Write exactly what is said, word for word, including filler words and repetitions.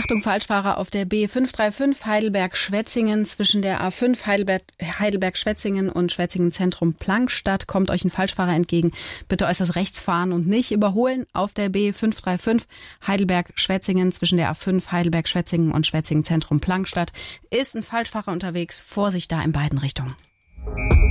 Achtung, Falschfahrer auf der B fünf drei fünf Heidelberg-Schwetzingen zwischen der A fünf Heidelberg, Heidelberg-Schwetzingen und Schwetzingen-Zentrum-Plankstadt kommt euch ein Falschfahrer entgegen. Bitte äußerst rechts fahren und nicht überholen. Auf der B fünf drei fünf Heidelberg-Schwetzingen zwischen der A fünf Heidelberg-Schwetzingen und Schwetzingen-Zentrum-Plankstadt ist ein Falschfahrer unterwegs. Vorsicht da in beiden Richtungen.